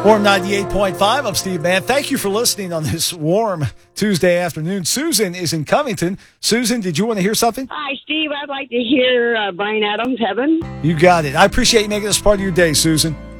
Warm 98.5. I'm Steve Mann. Thank you for listening on this warm Tuesday afternoon. Susan is in Covington. Susan, did you want to hear something? Hi, Steve. I'd like to hear Brian Adams' Heaven. You got it. I appreciate you making this part of your day, Susan.